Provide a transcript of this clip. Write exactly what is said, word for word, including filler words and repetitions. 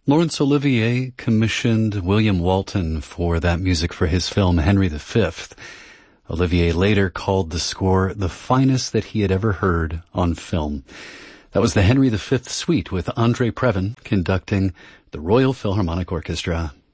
Laurence Olivier commissioned William Walton for that music for his film Henry the Fifth. Olivier later called the score the finest that he had ever heard on film. That was the Henry the Fifth Suite with Andre Previn conducting the Royal Philharmonic Orchestra.